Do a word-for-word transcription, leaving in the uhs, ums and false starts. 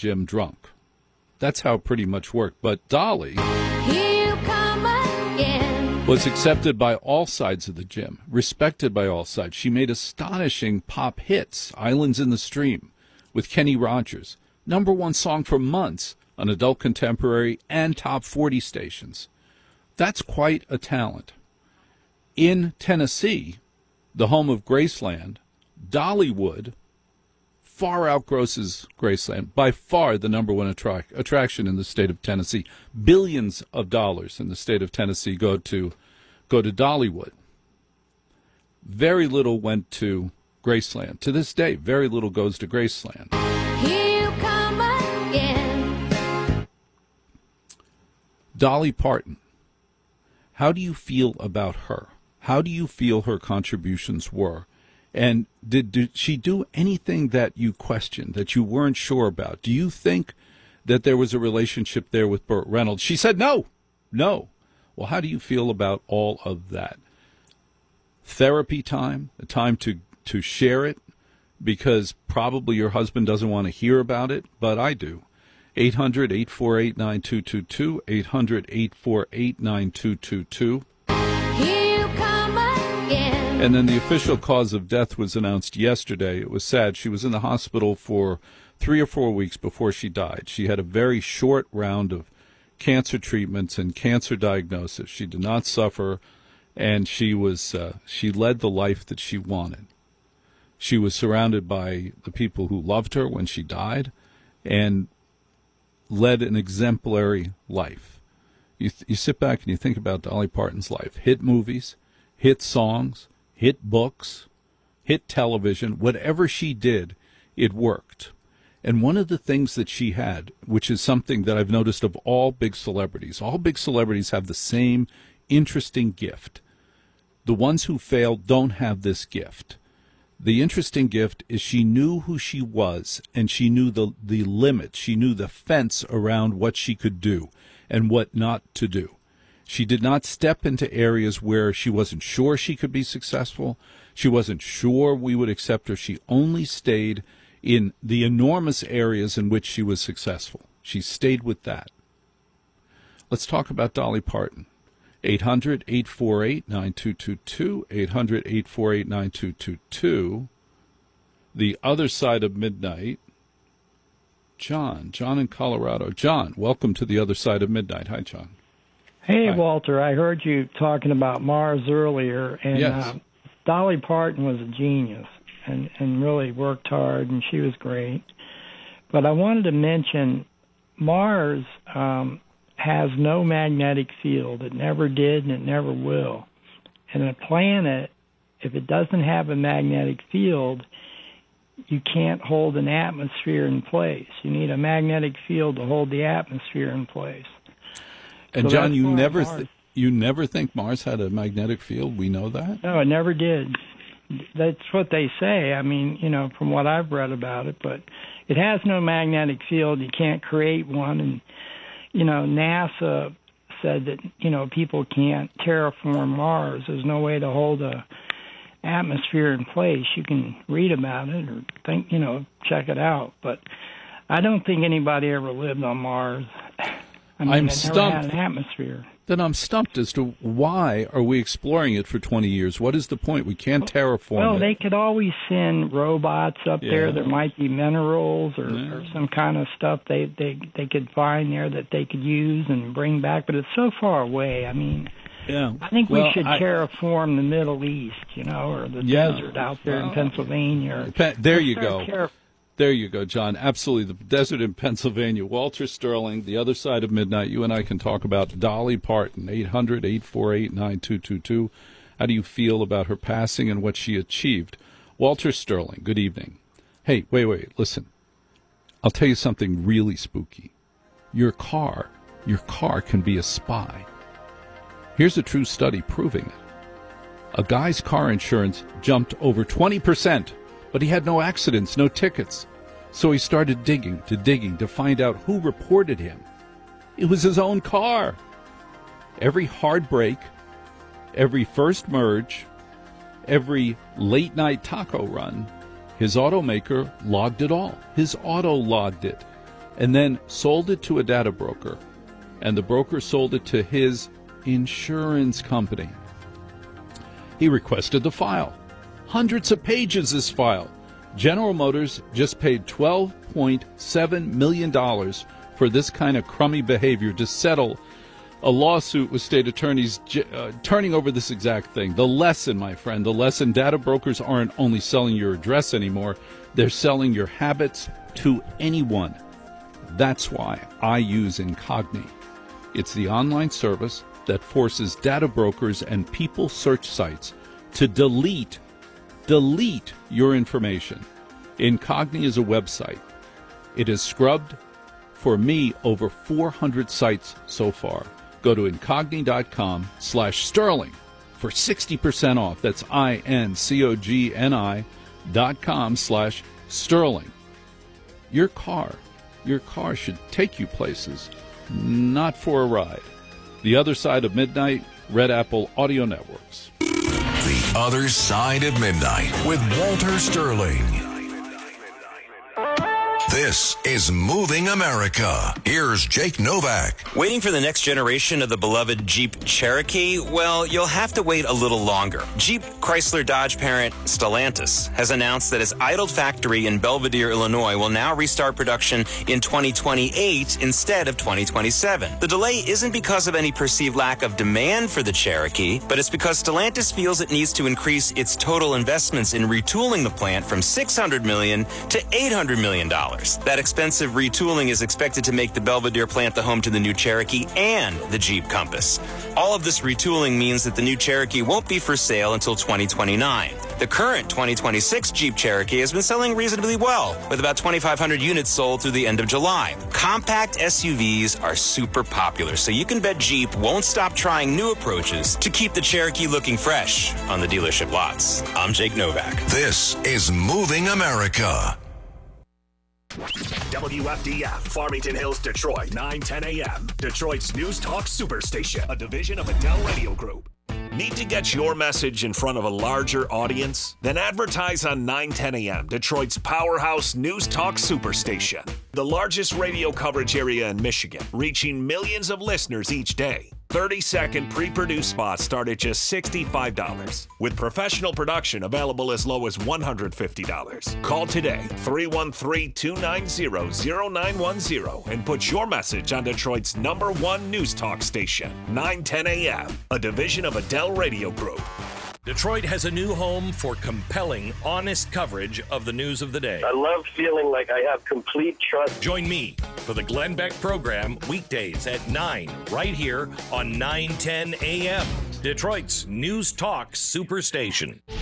gym drunk. That's how it pretty much worked. But Dolly Here you come again. was accepted by all sides of the gym, respected by all sides. She made astonishing pop hits, Islands in the Stream, with Kenny Rogers, number one song for months on adult contemporary and top forty stations. That's quite a talent. In Tennessee, the home of Graceland, Dollywood far outgrosses Graceland, by far the number one attract, attraction in the state of Tennessee. Billions of dollars in the state of Tennessee go to go to Dollywood. Very little went to Graceland. To this day, very little goes to Graceland. Here you come again. Dolly Parton, how do you feel about her? How do you feel her contributions were? And did, did she do anything that you questioned, that you weren't sure about? Do you think that there was a relationship there with Burt Reynolds? She said no, no. Well, how do you feel about all of that? Therapy time, a time to, to share it, because probably your husband doesn't want to hear about it, but I do. eight hundred, eight four eight, nine two two two, eight hundred, eight four eight, nine two two two. Here you come again. And then the official cause of death was announced yesterday. It was sad. She was in the hospital for three or four weeks before she died. She had a very short round of cancer treatments and cancer diagnosis. She did not suffer, and she was uh, she led the life that she wanted. She was surrounded by the people who loved her when she died, and led an exemplary life. You, th- you sit back and you think about Dolly Parton's life. Hit movies, hit songs, hit books, hit television. Whatever she did, it worked. And one of the things that she had, which is something that I've noticed of all big celebrities, all big celebrities have the same interesting gift. The ones who fail don't have this gift. The interesting gift is she knew who she was, and she knew the, the limits. She knew the fence around what she could do and what not to do. She did not step into areas where she wasn't sure she could be successful. She wasn't sure we would accept her. She only stayed in the enormous areas in which she was successful. She stayed with that. Let's talk about Dolly Parton. eight hundred, eight four eight, nine two two two, eight hundred, eight four eight, nine two two two. The other side of midnight. John, John in Colorado. John, welcome to the other side of midnight. Hi, John. Hey, Hi. Walter, I heard you talking about Mars earlier, and Yes. uh, Dolly Parton was a genius and, and really worked hard, and she was great. But I wanted to mention Mars um, has no magnetic field. It never did, and it never will. And a planet, if it doesn't have a magnetic field, you can't hold an atmosphere in place. You need a magnetic field to hold the atmosphere in place. And So John, that's you why never Mars- th- you never think Mars had a magnetic field? We know that? No, it never did. That's what they say. I mean, you know, from what I've read about it, but it has no magnetic field. You can't create one. And, you know, NASA said that, you know, people can't terraform Mars. There's no way to hold a atmosphere in place. You can read about it or think, you know, check it out. But I don't think anybody ever lived on Mars. I mean, I'm it never stumped. had an atmosphere. Then I'm stumped as to why are we exploring it for twenty years? What is the point? We can't terraform Well, it. they could always send robots up Yeah. there. There might be minerals or, Yeah. or some kind of stuff they, they they could find there that they could use and bring back. But it's so far away. I mean, Yeah. I think Well, we should I- terraform the Middle East, you know, or the Yeah. desert out there Well, in Pennsylvania. Or, Pe- there let's you start go. terra- There you go, John. Absolutely. The desert in Pennsylvania. Walter Sterling, the other side of midnight. You and I can talk about Dolly Parton, eight hundred, eight four eight, nine two two two. How do you feel about her passing and what she achieved? Walter Sterling, good evening. Hey, wait, wait, listen. I'll tell you something really spooky. Your car, your car can be a spy. Here's a true study proving it. A guy's car insurance jumped over twenty percent. But he had no accidents, no tickets. So he started digging to digging to find out who reported him. It was his own car. Every hard break, every first merge, every late night taco run, his automaker logged it all. His auto logged it. and then sold it to a data broker, and the broker sold it to his insurance company. He requested the file. Hundreds of pages, this file. General Motors just paid twelve point seven million dollars for this kind of crummy behavior to settle a lawsuit with state attorneys uh, turning over this exact thing. The lesson, my friend, the lesson, data brokers aren't only selling your address anymore, they're selling your habits to anyone. That's why I use Incogni. It's the online service that forces data brokers and people search sites to delete, delete your information. Incogni is a website. It has scrubbed, for me, over four hundred sites so far. Go to Incogni.com slash Sterling for sixty percent off. That's I-N-C-O-G-N-I dot com slash Sterling. Your car, your car should take you places, not for a ride. The Other Side of Midnight, Red Apple Audio Networks. The Other Side of Midnight with Walter Sterling. This is Moving America. Here's Jake Novak. Waiting for the next generation of the beloved Jeep Cherokee? Well, you'll have to wait a little longer. Jeep Chrysler Dodge parent Stellantis has announced that its idled factory in Belvidere, Illinois will now restart production in twenty twenty-eight instead of twenty twenty-seven. The delay isn't because of any perceived lack of demand for the Cherokee, but it's because Stellantis feels it needs to increase its total investments in retooling the plant from six hundred million dollars to eight hundred million dollars. That expensive retooling is expected to make the Belvidere plant the home to the new Cherokee and the Jeep Compass. All of this retooling means that the new Cherokee won't be for sale until twenty twenty-nine. The current twenty twenty-six Jeep Cherokee has been selling reasonably well, with about twenty-five hundred units sold through the end of July. Compact S U Vs are super popular, so you can bet Jeep won't stop trying new approaches to keep the Cherokee looking fresh on the dealership lots. I'm Jake Novak. This is Moving America. W F D F, Farmington Hills, Detroit, nine ten a.m. Detroit's News Talk Superstation, a division of Adele Radio Group. Need to get your message in front of a larger audience? Then advertise on nine ten a.m., Detroit's powerhouse News Talk Superstation. The largest radio coverage area in Michigan, reaching millions of listeners each day. thirty-second pre-produced spots start at just sixty-five dollars, with professional production available as low as one hundred fifty dollars. Call today, three one three, two nine zero, zero nine one zero, and put your message on Detroit's number one news talk station, nine ten a.m., a division of Adele Radio Group. Detroit has a new home for compelling, honest coverage of the news of the day. I love feeling like I have complete trust. Join me for the Glenn Beck program weekdays at nine, right here on nine ten a.m., Detroit's News Talk Superstation.